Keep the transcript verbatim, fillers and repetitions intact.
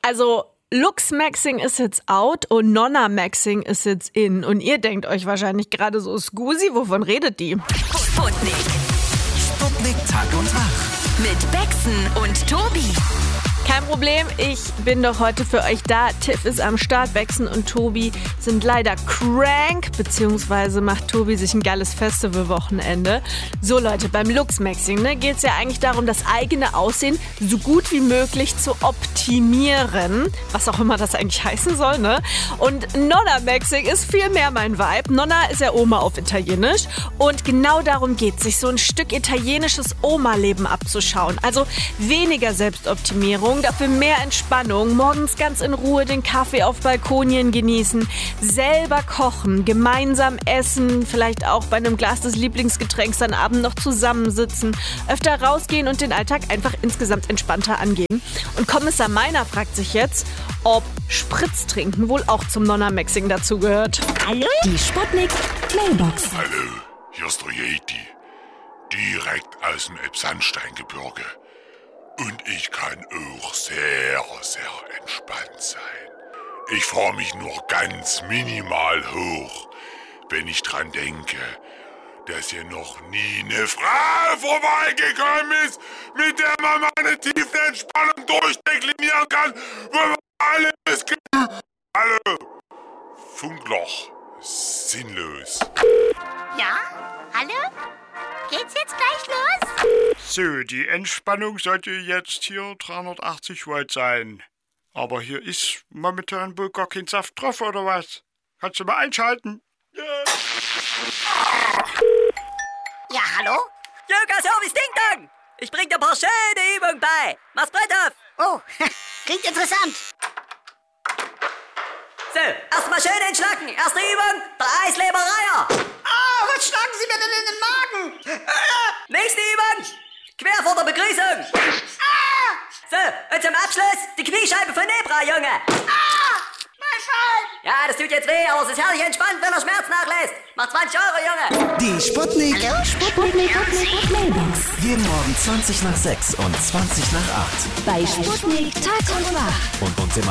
Also Lux-Maxing ist jetzt out und Nonna-Maxing ist jetzt in. Und ihr denkt euch wahrscheinlich gerade so, Scusi, wovon redet die? Sputnik. Sputnik Tag und Wach. Mit Bexen und Tobi. Kein Problem, ich bin doch heute für euch da. Tiff ist am Start, Bexen und Tobi sind leider crank, beziehungsweise macht Tobi sich ein geiles Festivalwochenende. So Leute, beim Lux-Maxing ne, geht es ja eigentlich darum, das eigene Aussehen so gut wie möglich zu optimieren, was auch immer das eigentlich heißen soll. Ne? Und Nonna-Maxing ist viel mehr mein Vibe. Nonna ist ja Oma auf Italienisch und genau darum geht es, sich so ein Stück italienisches Oma-Leben abzuschauen. Also weniger Selbstoptimierung, dafür mehr Entspannung, morgens ganz in Ruhe den Kaffee auf Balkonien genießen, selber kochen, gemeinsam essen, vielleicht auch bei einem Glas des Lieblingsgetränks dann abend noch zusammensitzen, öfter rausgehen und den Alltag einfach insgesamt entspannter angehen. Und Kommissar Meiner fragt sich jetzt, ob Spritztrinken wohl auch zum Nonna-Maxing dazugehört. Hallo? Die Sputnik Mailbox. Hallo, hier ist der Yeti, direkt aus dem Elbsandsteingebirge. Und ich kann auch sehr, sehr entspannt sein. Ich fahre mich nur ganz minimal hoch, wenn ich dran denke, dass hier noch nie eine Frau vorbeigekommen ist, mit der man meine tiefe Entspannung durchdeklinieren kann, wo man alles gibt. Hallo, Funkloch, sinnlos. Ja? Hallo? Geht's jetzt gleich los? So, die Entspannung sollte jetzt hier dreihundertachtzig Volt sein. Aber hier ist momentan wohl gar kein Saft drauf, oder was? Kannst du mal einschalten? Ja, Ja, hallo? Jürgen, Service Ding Dong! Ich bring dir ein paar schöne Übungen bei. Mach's Brett auf! Oh, klingt interessant. So, erstmal schön entschlacken. Erste Übung, der Eislebereier. Ah, was schlagen Sie mir denn in den Magen? Nächste Übung, quer vor der Begrüßung. Ah, So, und zum Abschluss die Kniescheibe von Nebra, Junge. ah, mein Fall. Ja, das tut jetzt weh, aber es ist herrlich entspannt, wenn er Schmerz nachlässt. Macht zwanzig Euro, Junge. Die Sputnik. Hallo? Sputnik Mailbox. Jeden Morgen zwanzig nach sechs und zwanzig nach acht. Bei Sputnik Tag und Wach. Und uns im